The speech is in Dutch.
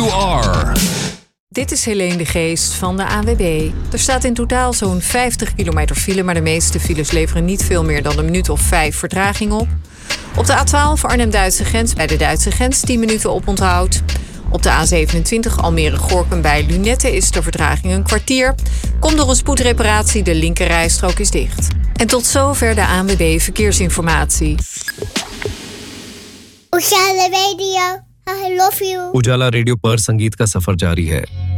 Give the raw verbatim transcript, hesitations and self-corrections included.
you are. Dit is Helene de Geest van de A N W B. Er staat in totaal zo'n vijftig kilometer file, maar de meeste files leveren niet veel meer dan een minuut of vijf vertraging op. Op de A twaalf Arnhem-Duitse grens bij de Duitse grens tien minuten oponthoud. Op de A zevenentwintig Almere-Gorkum bij Lunette is de vertraging een kwartier. Komt door een spoedreparatie, de linkerrijstrook is dicht. En tot zover de A N W B Verkeersinformatie. Ujala radio, I love you. उजाला रेडियो पर संगीत का सफर जारी है।